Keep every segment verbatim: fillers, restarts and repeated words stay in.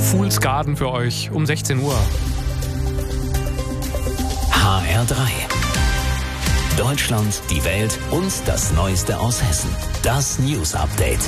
Fool's Garden für euch um sechzehn Uhr. H R drei. Deutschland, die Welt und das Neueste aus Hessen. Das News Update.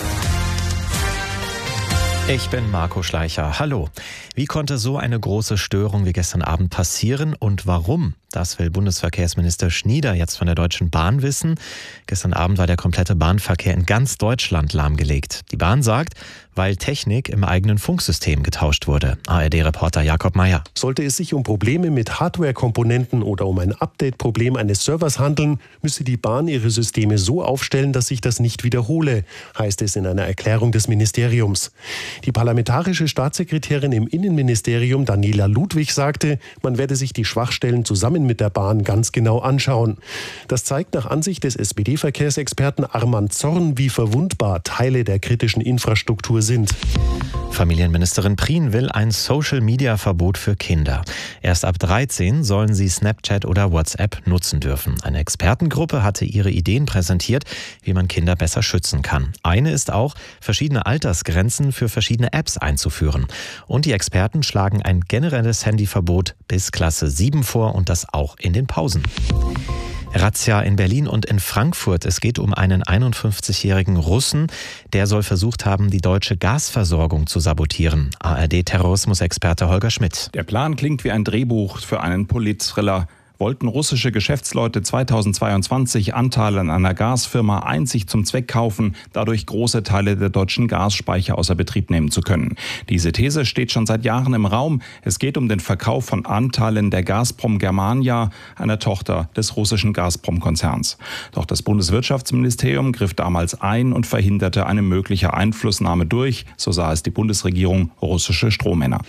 Ich bin Marco Schleicher. Hallo. Wie konnte so eine große Störung wie gestern Abend passieren und warum? Das will Bundesverkehrsminister Schnieder jetzt von der Deutschen Bahn wissen. Gestern Abend war der komplette Bahnverkehr in ganz Deutschland lahmgelegt. Die Bahn sagt, weil Technik im eigenen Funksystem getauscht wurde. A R D-Reporter Jakob Meyer. Sollte es sich um Probleme mit Hardware-Komponenten oder um ein Update-Problem eines Servers handeln, müsse die Bahn ihre Systeme so aufstellen, dass sich das nicht wiederhole, heißt es in einer Erklärung des Ministeriums. Die parlamentarische Staatssekretärin im Innenministerium Daniela Ludwig sagte, man werde sich die Schwachstellen zusammen mit der Bahn ganz genau anschauen. Das zeigt nach Ansicht des S P D-Verkehrsexperten Armand Zorn, wie verwundbar Teile der kritischen Infrastruktur sind. Familienministerin Prien will ein Social-Media-Verbot für Kinder. Erst ab dreizehn sollen sie Snapchat oder WhatsApp nutzen dürfen. Eine Expertengruppe hatte ihre Ideen präsentiert, wie man Kinder besser schützen kann. Eine ist auch, verschiedene Altersgrenzen für verschiedene Apps einzuführen. Und die Experten schlagen ein generelles Handyverbot bis Klasse sieben vor und das auch in den Pausen. Razzia in Berlin und in Frankfurt. Es geht um einen einundfünfzigjährigen Russen. Der soll versucht haben, die deutsche Gasversorgung zu sabotieren. A R D-Terrorismusexperte Holger Schmidt. Der Plan klingt wie ein Drehbuch für einen Polit-Thriller. Wollten russische Geschäftsleute zweitausendzweiundzwanzig Anteile an einer Gasfirma einzig zum Zweck kaufen, dadurch große Teile der deutschen Gasspeicher außer Betrieb nehmen zu können. Diese These steht schon seit Jahren im Raum. Es geht um den Verkauf von Anteilen der Gazprom Germania, einer Tochter des russischen Gazprom-Konzerns. Doch das Bundeswirtschaftsministerium griff damals ein und verhinderte eine mögliche Einflussnahme durch, so sah es die Bundesregierung, russische Strohmänner.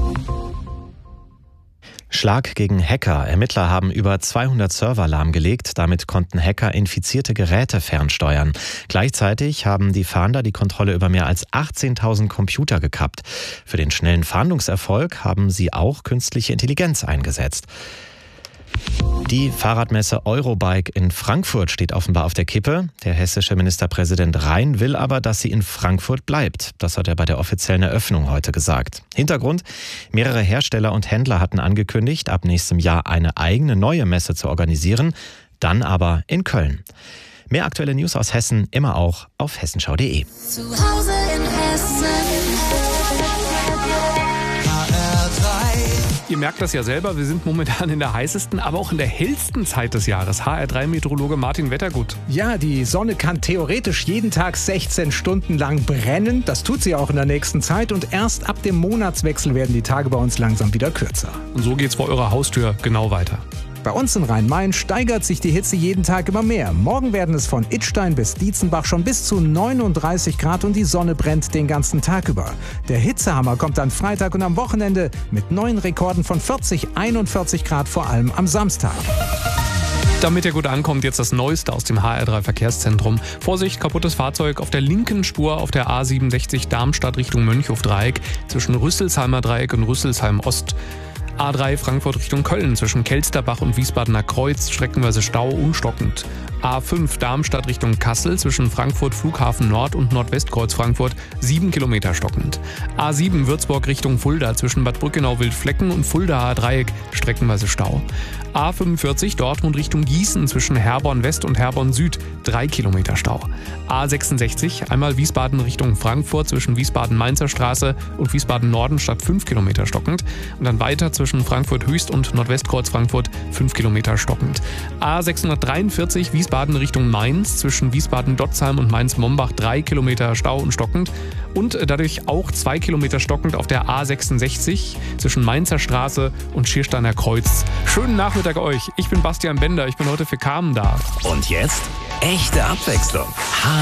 Schlag gegen Hacker. Ermittler haben über zweihundert Server lahmgelegt. Damit konnten Hacker infizierte Geräte fernsteuern. Gleichzeitig haben die Fahnder die Kontrolle über mehr als achtzehntausend Computer gekappt. Für den schnellen Fahndungserfolg haben sie auch künstliche Intelligenz eingesetzt. Die Fahrradmesse Eurobike in Frankfurt steht offenbar auf der Kippe. Der hessische Ministerpräsident Rhein will aber, dass sie in Frankfurt bleibt. Das hat er bei der offiziellen Eröffnung heute gesagt. Hintergrund: mehrere Hersteller und Händler hatten angekündigt, ab nächstem Jahr eine eigene neue Messe zu organisieren, dann aber in Köln. Mehr aktuelle News aus Hessen immer auch auf hessenschau punkt de. Zu Hause in Hessen. Ihr merkt das ja selber, wir sind momentan in der heißesten, aber auch in der hellsten Zeit des Jahres. H R drei Meteorologe Martin Wettergut. Ja, die Sonne kann theoretisch jeden Tag sechzehn Stunden lang brennen. Das tut sie auch in der nächsten Zeit. Und erst ab dem Monatswechsel werden die Tage bei uns langsam wieder kürzer. Und so geht's vor eurer Haustür genau weiter. Bei uns in Rhein-Main steigert sich die Hitze jeden Tag immer mehr. Morgen werden es von Idstein bis Dietzenbach schon bis zu neununddreißig Grad und die Sonne brennt den ganzen Tag über. Der Hitzehammer kommt dann Freitag und am Wochenende mit neuen Rekorden von vierzig, einundvierzig Grad, vor allem am Samstag. Damit ihr gut ankommt, jetzt das Neueste aus dem H R drei Verkehrszentrum. Vorsicht, kaputtes Fahrzeug auf der linken Spur auf der A siebenundsechzig Darmstadt Richtung Mönchhof-Dreieck zwischen Rüsselsheimer Dreieck und Rüsselsheim Ost. A drei Frankfurt Richtung Köln zwischen Kelsterbach und Wiesbadener Kreuz, streckenweise Stau, unstockend. A fünf Darmstadt Richtung Kassel zwischen Frankfurt Flughafen Nord und Nordwestkreuz Frankfurt, sieben Kilometer stockend. A sieben Würzburg Richtung Fulda zwischen Bad Brückenau-Wildflecken und Fuldaer Dreieck, streckenweise Stau. A fünfundvierzig Dortmund Richtung Gießen zwischen Herborn West und Herborn Süd, drei Kilometer Stau. A sechsundsechzig einmal Wiesbaden Richtung Frankfurt zwischen Wiesbaden-Mainzer Straße und Wiesbaden Norden statt fünf Kilometer stockend. Und dann weiter zwischen Frankfurt Höchst und Nordwestkreuz Frankfurt, fünf Kilometer stockend. A sechshundertdreiundvierzig Wiesbaden Richtung Mainz zwischen Wiesbaden-Dotzheim und Mainz-Mombach, drei Kilometer Stau und stockend. Und dadurch auch zwei Kilometer stockend auf der A sechsundsechzig zwischen Mainzer Straße und Schiersteiner Kreuz. Schönen Nachmittag euch. Ich bin Bastian Bender. Ich bin heute für Carmen da. Und jetzt echte Abwechslung.